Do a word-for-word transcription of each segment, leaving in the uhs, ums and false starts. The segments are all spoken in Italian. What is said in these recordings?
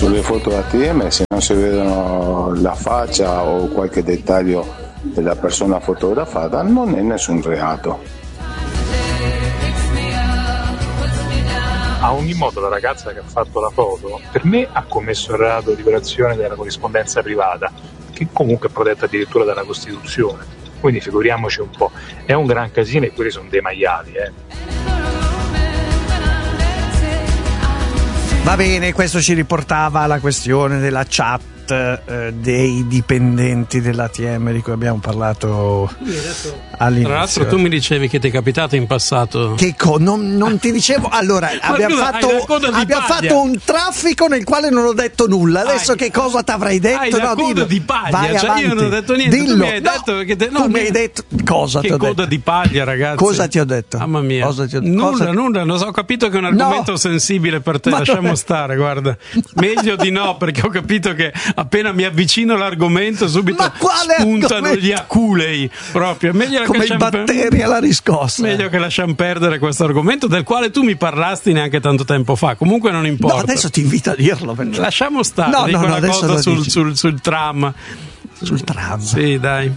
sulle foto A T M, se non si vedono la faccia o qualche dettaglio della persona fotografata, non è nessun reato. A ogni modo la ragazza che ha fatto la foto, per me, ha commesso il reato di violazione della corrispondenza privata, che comunque è protetta addirittura dalla Costituzione. Quindi figuriamoci un po', è un gran casino e quelli sono dei maiali, eh. Va bene, questo ci riportava alla questione della chat eh, dei dipendenti dell'A T M di cui abbiamo parlato all'inizio. Tra l'altro tu mi dicevi che ti è capitato in passato. Che co- non, non ti dicevo. Allora, abbiamo, scusa, fatto, abbiamo fatto un traffico nel quale non ho detto nulla. Adesso hai, che cosa ti avrei detto? Hai la no, coda dillo. di paglia, Vai cioè avanti. io non ho detto niente. Dillo. Tu mi hai no, detto che te, no, tu mi hai detto cosa che ti ho coda detto? di paglia, ragazzi. Cosa ti ho detto? Mamma mia. Cosa ti ho... Nulla, cosa... nulla, non so, ho capito che è un argomento no. sensibile per te, Ma lasciamo non... stare, guarda. Meglio di no, perché ho capito che appena mi avvicino all'argomento subito spuntano argomento? Gli aculei proprio. Meglio come i batteri per... alla riscossa. Meglio che lasciamo perdere questo argomento del quale tu mi parlasti neanche tanto tempo fa. Comunque non importa. No, adesso ti invito a dirlo. Perché... Lasciamo stare, no, dico no, no, una cosa sul, sul, sul, sul tram. Sul tram? Sì, dai.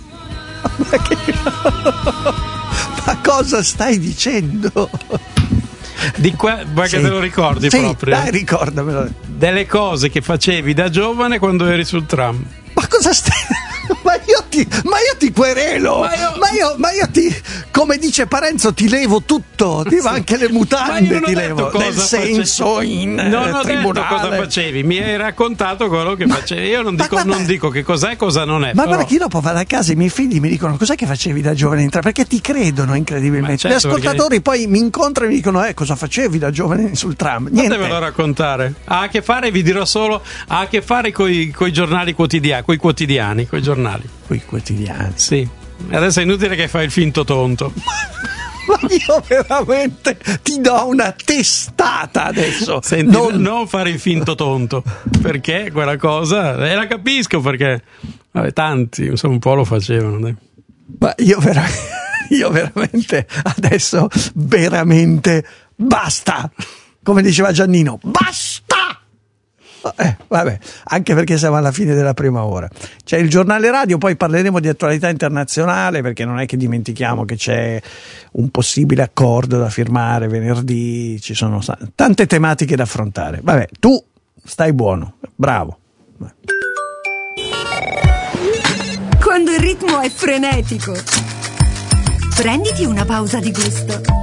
Ma cosa stai dicendo? Di qua, vuoi sì. che te lo ricordi sì, proprio? Dai, ricordamelo. Delle cose che facevi da giovane quando eri sul tram. Ma cosa stai... Ma io ti, ma io ti querelo, ma io, ma io, ma io ti, come dice Parenzo, ti levo tutto, ti va anche le mutande, ti levo, nel senso in non ho tribunale. detto cosa facevi, mi hai raccontato quello che facevi, io non dico, guarda, non dico che cos'è e cosa non è. Ma però... guarda che io dopo vado a casa e i miei figli mi dicono cos'è che facevi da giovane in tra, perché ti credono incredibilmente. Certo, gli ascoltatori perché... poi mi incontrano e mi dicono eh cosa facevi da giovane sul tram? Niente. Fatevelo raccontare. Ha a che fare, vi dirò solo, ha a che fare coi, coi giornali quotidiani, coi quotidiani, coi giornali. Coi quotidiani. Sì. Adesso è inutile che fai il finto tonto. Ma io veramente ti do una testata adesso. Senti, non... non fare il finto tonto, perché quella cosa, e la capisco perché vabbè, tanti, insomma, un po' lo facevano. Dai. Ma io, vera... io veramente adesso veramente basta. Come diceva Giannino, basta! Eh, vabbè, anche perché siamo alla fine della prima ora. C'è il giornale radio, poi parleremo di attualità internazionale, perché non è che dimentichiamo che c'è un possibile accordo da firmare venerdì, ci sono tante tematiche da affrontare. Vabbè, tu stai buono, bravo. Quando il ritmo è frenetico, prenditi una pausa di gusto.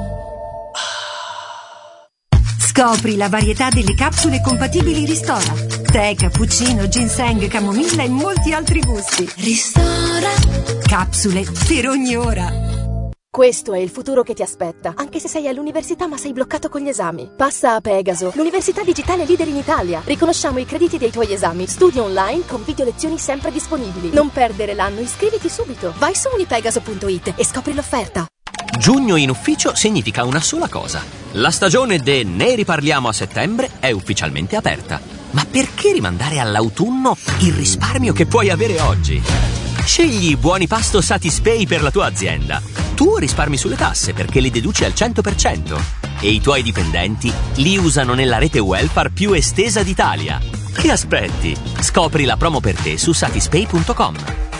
Scopri la varietà delle capsule compatibili Ristora. Tè, cappuccino, ginseng, camomilla e molti altri gusti. Ristora. Capsule per ogni ora. Questo è il futuro che ti aspetta, anche se sei all'università ma sei bloccato con gli esami. Passa a Pegaso, l'università digitale leader in Italia. Riconosciamo i crediti dei tuoi esami. Studia online con video lezioni sempre disponibili. Non perdere l'anno, iscriviti subito. Vai su unipegaso punto it e scopri l'offerta. Giugno in ufficio significa una sola cosa. La stagione de Ne riparliamo a settembre è ufficialmente aperta. Ma perché rimandare all'autunno il risparmio che puoi avere oggi? Scegli i buoni pasto Satispay per la tua azienda. Tu risparmi sulle tasse perché li deduci al cento per cento. E i tuoi dipendenti li usano nella rete welfare più estesa d'Italia. Che aspetti? Scopri la promo per te su satispay punto com.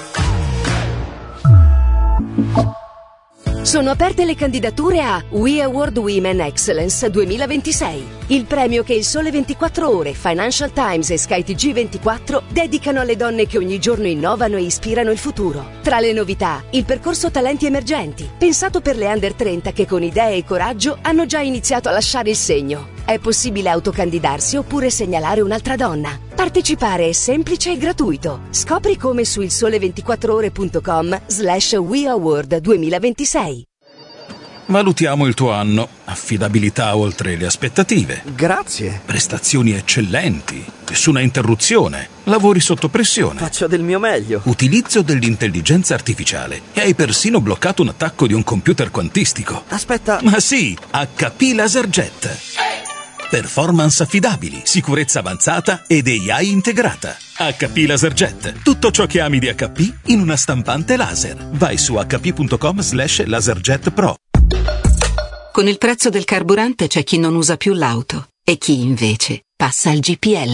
Sono aperte le candidature a We Award Women Excellence duemilaventisei, il premio che il Sole ventiquattro Ore, Financial Times e Sky T G ventiquattro dedicano alle donne che ogni giorno innovano e ispirano il futuro. Tra le novità, il percorso Talenti Emergenti, pensato per le under trenta che con idee e coraggio hanno già iniziato a lasciare il segno. È possibile autocandidarsi oppure segnalare un'altra donna. Partecipare è semplice e gratuito. Scopri come su il sole ventiquattro ore punto com slash We Award duemilaventisei. Valutiamo il tuo anno. Affidabilità oltre le aspettative. Grazie. Prestazioni eccellenti. Nessuna interruzione. Lavori sotto pressione. Faccio del mio meglio. Utilizzo dell'intelligenza artificiale. E hai persino bloccato un attacco di un computer quantistico. Aspetta. Ma sì, H P LaserJet. Performance affidabili, sicurezza avanzata ed A I integrata. H P LaserJet. Tutto ciò che ami di H P in una stampante laser. Vai su h p punto com slash laserjet pro. Con il prezzo del carburante c'è chi non usa più l'auto e chi invece passa al G P L.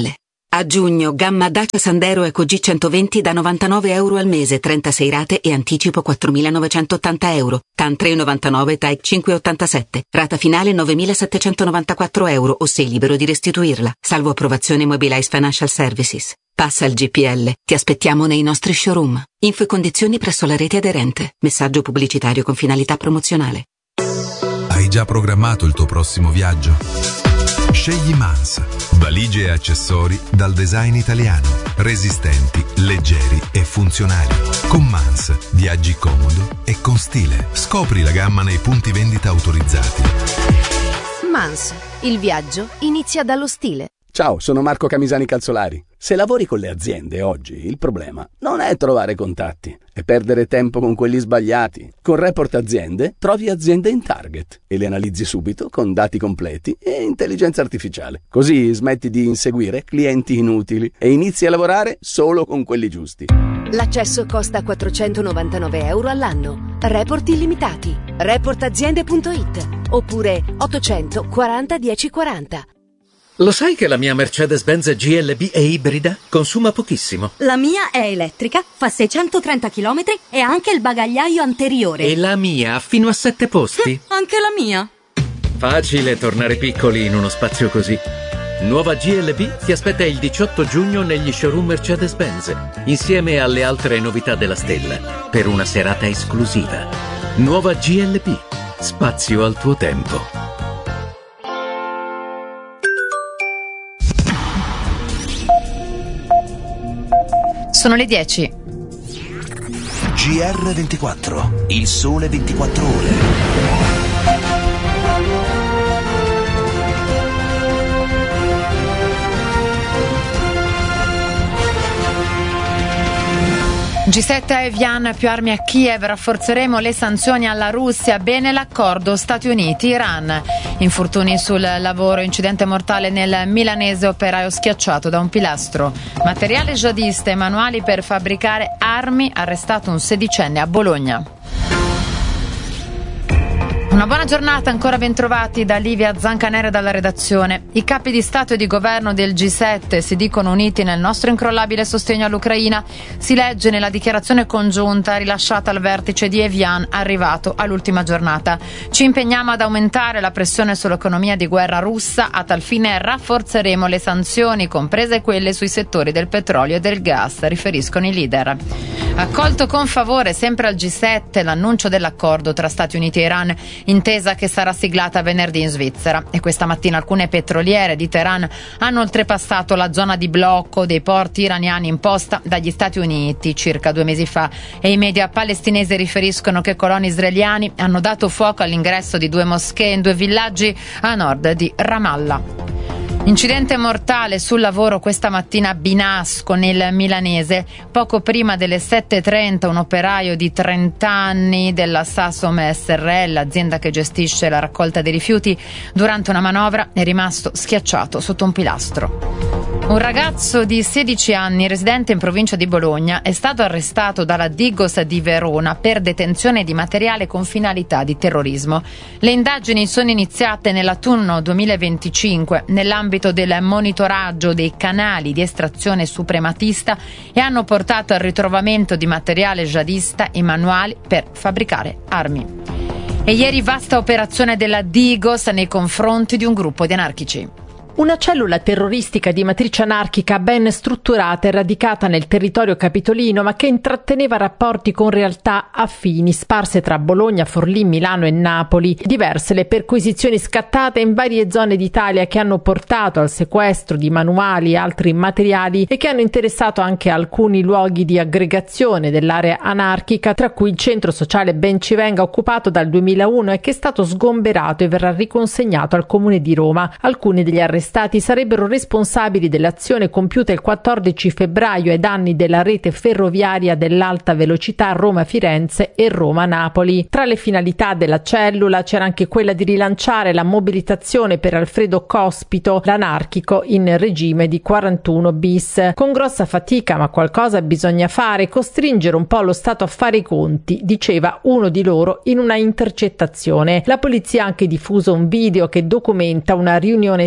A giugno, gamma Dacia Sandero Eco G centoventi da novantanove euro al mese, trentasei rate e anticipo quattromilanovecentottanta euro. T A N tre virgola novantanove, T A E cinque virgola ottantasette. Rata finale novemilasettecentonovantaquattro euro o sei libero di restituirla. Salvo approvazione Mobilize Financial Services. Passa il G P L. Ti aspettiamo nei nostri showroom. Info e condizioni presso la rete aderente. Messaggio pubblicitario con finalità promozionale. Hai già programmato il tuo prossimo viaggio? Scegli Mans. Valigie e accessori dal design italiano. Resistenti, leggeri e funzionali. Con Mans viaggi comodo e con stile. Scopri la gamma nei punti vendita autorizzati. Mans. Il viaggio inizia dallo stile. Ciao, sono Marco Camisani Calzolari. Se lavori con le aziende oggi, il problema non è trovare contatti, è perdere tempo con quelli sbagliati. Con Report Aziende trovi aziende in target e le analizzi subito con dati completi e intelligenza artificiale. Così smetti di inseguire clienti inutili e inizi a lavorare solo con quelli giusti. L'accesso costa quattrocentonovantanove euro all'anno. Report illimitati. report aziende punto it oppure ottocento quaranta dieci quaranta. Lo sai che la mia Mercedes-Benz G L B è ibrida? Consuma pochissimo. La mia è elettrica, fa seicentotrenta chilometri e ha anche il bagagliaio anteriore. E la mia ha fino a sette posti. Anche la mia. Facile tornare piccoli in uno spazio così. Nuova G L B ti aspetta il diciotto giugno negli showroom Mercedes-Benz, insieme alle altre novità della stella, per una serata esclusiva. Nuova G L B. Spazio al tuo tempo. Sono le dieci. G R ventiquattro, il sole ventiquattro ore. G sette a Evian, più armi a Kiev, rafforzeremo le sanzioni alla Russia, bene l'accordo Stati Uniti-Iran. Infortuni sul lavoro, incidente mortale nel milanese, operaio schiacciato da un pilastro. Materiale jihadista e manuali per fabbricare armi, arrestato un sedicenne a Bologna. Una buona giornata, ancora ben trovati da Livia Zancanere dalla redazione. I capi di Stato e di Governo del G sette si dicono uniti nel nostro incrollabile sostegno all'Ucraina. Si legge nella dichiarazione congiunta rilasciata al vertice di Evian, arrivato all'ultima giornata. Ci impegniamo ad aumentare la pressione sull'economia di guerra russa. A tal fine rafforzeremo le sanzioni, comprese quelle sui settori del petrolio e del gas, riferiscono i leader. Accolto con favore sempre al G sette l'annuncio dell'accordo tra Stati Uniti e Iran, intesa che sarà siglata venerdì in Svizzera. E questa mattina alcune petroliere di Teheran hanno oltrepassato la zona di blocco dei porti iraniani imposta dagli Stati Uniti circa due mesi fa, e i media palestinesi riferiscono che coloni israeliani hanno dato fuoco all'ingresso di due moschee in due villaggi a nord di Ramallah. Incidente mortale sul lavoro questa mattina a Binasco nel milanese. Poco prima delle sette e trenta un operaio di trenta anni della Sasom S R L, azienda che gestisce la raccolta dei rifiuti, durante una manovra è rimasto schiacciato sotto un pilastro. Un ragazzo di sedici anni, residente in provincia di Bologna, è stato arrestato dalla Digos di Verona per detenzione di materiale con finalità di terrorismo. Le indagini sono iniziate nell'autunno duemilaventicinque nell'ambito del monitoraggio dei canali di estrazione suprematista e hanno portato al ritrovamento di materiale jihadista e manuali per fabbricare armi. E ieri vasta operazione della Digos nei confronti di un gruppo di anarchici. Una cellula terroristica di matrice anarchica ben strutturata e radicata nel territorio capitolino, ma che intratteneva rapporti con realtà affini sparse tra Bologna, Forlì, Milano e Napoli. Diverse le perquisizioni scattate in varie zone d'Italia che hanno portato al sequestro di manuali e altri materiali e che hanno interessato anche alcuni luoghi di aggregazione dell'area anarchica, tra cui il centro sociale Bencivenga, occupato dal duemilauno e che è stato sgomberato e verrà riconsegnato al Comune di Roma. Alcuni degli arrestati sarebbero responsabili dell'azione compiuta il quattordici febbraio ai danni della rete ferroviaria dell'alta velocità Roma-Firenze e Roma-Napoli. Tra le finalità della cellula c'era anche quella di rilanciare la mobilitazione per Alfredo Cospito, l'anarchico in regime di quarantuno bis. Con grossa fatica, ma qualcosa bisogna fare, costringere un po' lo Stato a fare i conti, diceva uno di loro in una intercettazione. La polizia ha anche diffuso un video che documenta una riunione segreta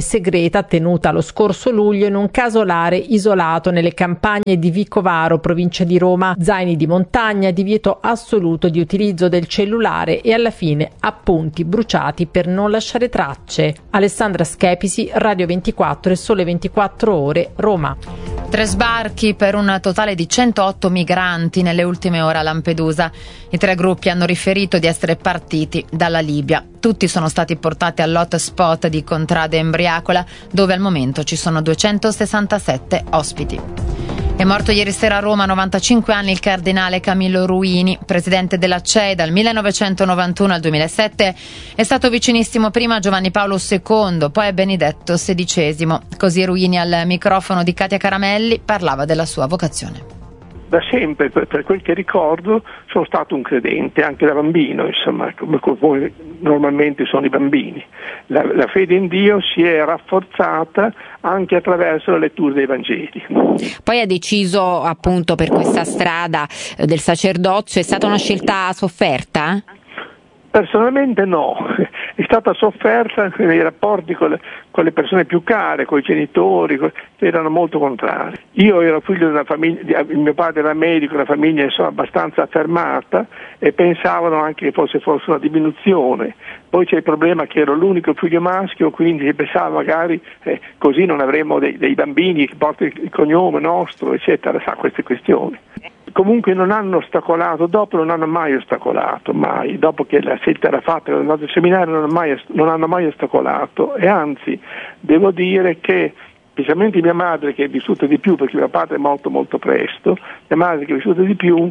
segreta tenuta lo scorso luglio in un casolare isolato nelle campagne di Vicovaro, provincia di Roma. Zaini di montagna, divieto assoluto di utilizzo del cellulare e alla fine appunti bruciati per non lasciare tracce. Alessandra Schepisi, Radio ventiquattro e Sole ventiquattro Ore, Roma. Tre sbarchi per un totale di centootto migranti nelle ultime ore a Lampedusa. I tre gruppi hanno riferito di essere partiti dalla Libia. Tutti sono stati portati all'hotspot di Contrade Embriacola, dove al momento ci sono duecentosessantasette ospiti. È morto ieri sera a Roma, a novantacinque anni, il cardinale Camillo Ruini, presidente della C E I dal millenovecentonovantuno al duemilasette. È stato vicinissimo prima a Giovanni Paolo secondo, poi a Benedetto sedicesimo. Così Ruini, al microfono di Katia Caramelli, parlava della sua vocazione. Da sempre, per, per quel che ricordo, sono stato un credente, anche da bambino, insomma, come, come normalmente sono i bambini. La, la fede in Dio si è rafforzata anche attraverso la lettura dei Vangeli. Poi ha deciso appunto per questa strada del sacerdozio, è stata una scelta sofferta? Personalmente no, è stata sofferta nei rapporti con le, con le persone più care, con i genitori, con, che erano molto contrari. Io ero figlio di una famiglia, il mio padre era medico, una famiglia insomma abbastanza affermata e pensavano anche che fosse forse una diminuzione. Poi c'è il problema che ero l'unico figlio maschio, quindi si pensava magari eh, così non avremo dei, dei bambini che portano il cognome nostro, eccetera, sa, queste questioni. Comunque non hanno ostacolato, dopo non hanno mai ostacolato, mai, dopo che la scelta era fatta nel nostro seminario non hanno mai, non hanno mai ostacolato, e anzi devo dire che specialmente mia madre, che è vissuta di più perché mio padre è morto molto presto, mia madre che è vissuta di più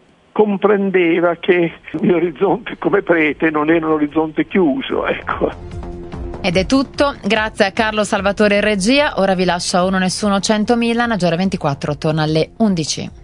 comprendeva che il mio orizzonte come prete non era un orizzonte chiuso, ecco. Ed è tutto, grazie a Carlo Salvatore in regia. Ora vi lascio a Uno Nessuno centomila, Naggiore ventiquattro torna alle undici.